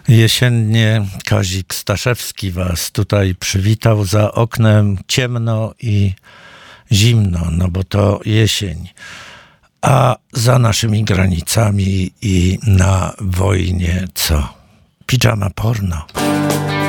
Jesiennie Kazik Staszewski was tutaj przywitał. Za oknem ciemno i zimno, no bo to jesień. A za naszymi granicami i na wojnie co? Pijama porno.